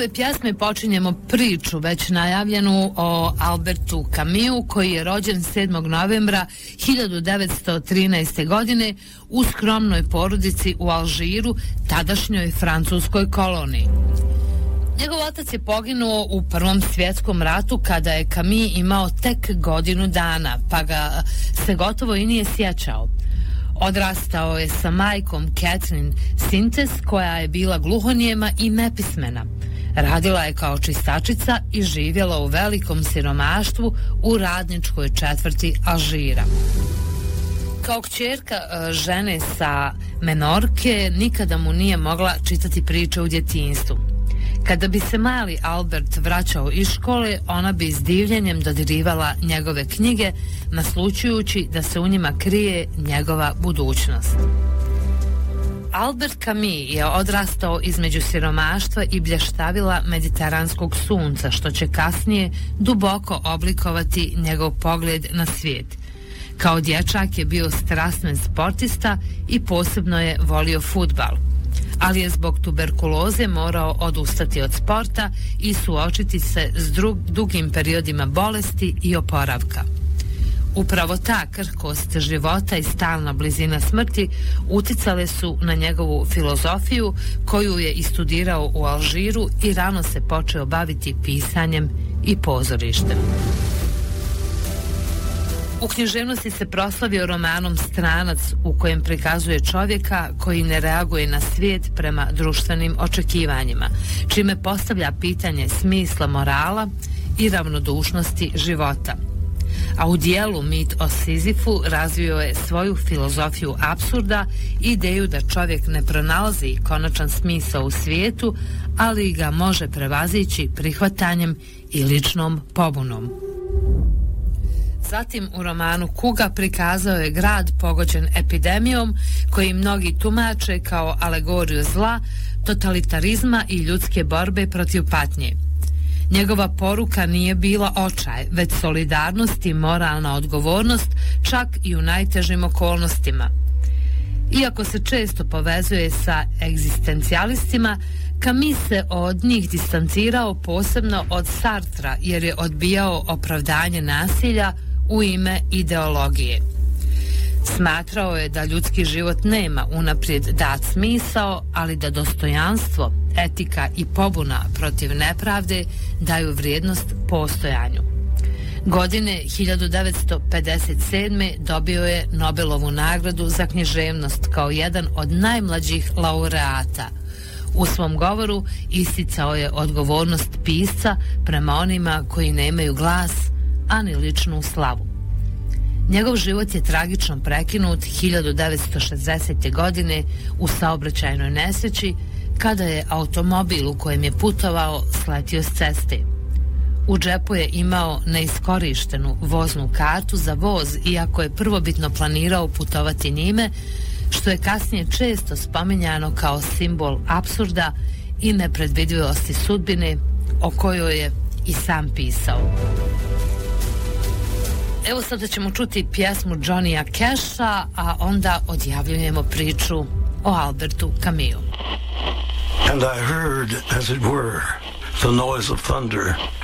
ove pjesme počinjemo priču već najavljenu o Albertu Camusu, koji je rođen 7. novembra 1913. godine u skromnoj porodici u Alžiru, tadašnjoj francuskoj koloniji. Njegov otac je poginuo u Prvom svjetskom ratu kada je Camus imao tek godinu dana, pa ga se gotovo i nije sjećao. Odrastao je sa majkom Catherine Sintes, koja je bila gluhonijema i nepismena. Radila je kao čistačica i živjela u velikom siromaštvu u radničkoj četvrti Alžira. Kao kćerka žene sa Menorke nikada mu nije mogla čitati priče u djetinjstvu. Kada bi se mali Albert vraćao iz škole, ona bi s divljenjem dodirivala njegove knjige, naslućujući da se u njima krije njegova budućnost. Albert Camus je odrastao između siromaštva i blještavila mediteranskog sunca, što će kasnije duboko oblikovati njegov pogled na svijet. Kao dječak je bio strasven sportista i posebno je volio fudbal, ali je zbog tuberkuloze morao odustati od sporta i suočiti se s dugim periodima bolesti i oporavka. Upravo ta krhkost života i stalna blizina smrti uticale su na njegovu filozofiju, koju je istudirao u Alžiru, i rano se počeo baviti pisanjem i pozorištem. U književnosti se proslavio romanom Stranac, u kojem prikazuje čovjeka koji ne reaguje na svijet prema društvenim očekivanjima, čime postavlja pitanje smisla morala i ravnodušnosti života. A u dijelu Mit o Sizifu razvio je svoju filozofiju apsurda, ideju da čovjek ne pronalazi konačan smisao u svijetu, ali ga može prevazići prihvatanjem i ličnom pobunom. Zatim u romanu Kuga prikazao je grad pogođen epidemijom, koji mnogi tumače kao alegoriju zla, totalitarizma i ljudske borbe protiv patnje. Njegova poruka nije bila očaj, već solidarnost i moralna odgovornost, čak i u najtežim okolnostima. Iako se često povezuje sa egzistencijalistima, Camus se od njih distancirao, posebno od Sartra, jer je odbijao opravdanje nasilja u ime ideologije. Smatrao je da ljudski život nema unaprijed dat smisao, ali da dostojanstvo, etika i pobuna protiv nepravde daju vrijednost postojanju. Godine 1957. dobio je Nobelovu nagradu za književnost kao jedan od najmlađih laureata. U svom govoru isticao je odgovornost pisca prema onima koji nemaju glas, a ni ličnu slavu. Njegov život je tragično prekinut 1960. godine u saobraćajnoj nesreći, kada je automobil u kojem je putovao sletio s ceste. U džepu je imao neiskorištenu voznu kartu za voz, iako je prvobitno planirao putovati njime, što je kasnije često spominjano kao simbol apsurda i nepredvidivosti sudbine, o kojoj je i sam pisao. Evo sada ćemo čuti pjesmu Johnnya Casha, a onda odjavljujemo priču o Albertu Camusu. And I heard, as it were, the noise of thunder,